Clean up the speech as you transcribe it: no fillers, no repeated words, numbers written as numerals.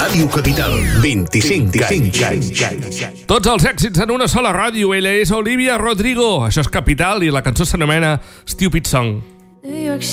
Ràdio Capital, 25 anys. Tots els èxits en una sola ràdio. Ella és Olivia Rodrigo. Això és Capital i la cançó s'anomena Stupid Song. New York